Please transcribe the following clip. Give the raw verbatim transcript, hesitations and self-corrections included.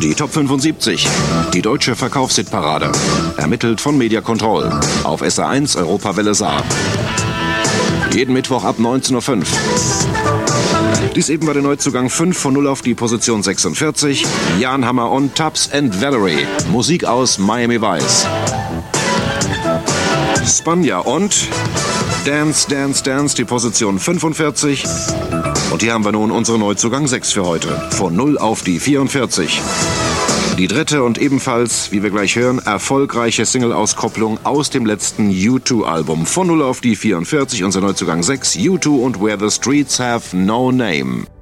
Die Top fünfundsiebzig. Die deutsche Verkaufshitparade. Ermittelt von Media Control. Auf S A eins Europawelle Saar. Jeden Mittwoch ab neunzehn Uhr fünf. Dies eben war der Neuzugang fünf von null auf die Position sechsundvierzig. Jan Hammer und Tubbs and Valerie. Musik aus Miami Vice. Spanja und Dance, Dance, Dance, die Position fünfundvierzig. Und hier haben wir nun unseren Neuzugang sechs für heute. Von null auf die vierundvierzig. Die dritte und ebenfalls, wie wir gleich hören, erfolgreiche Single-Auskopplung aus dem letzten U zwei Album. Von null auf die vierundvierzig, unser Neuzugang sechs, U zwei und Where the Streets Have No Name.